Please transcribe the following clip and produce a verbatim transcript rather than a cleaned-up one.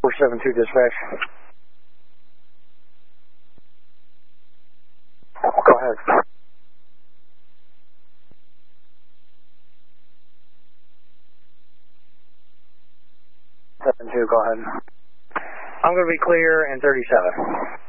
four seven two dispatch. Go ahead. seven two, go ahead. I'm going to be clear in thirty-seven.